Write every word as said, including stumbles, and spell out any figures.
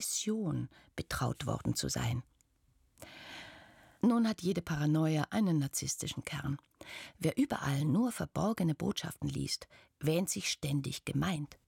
Mission betraut worden zu sein. Nun hat jede Paranoia einen narzisstischen Kern. Wer überall nur verborgene Botschaften liest, wähnt sich ständig gemeint.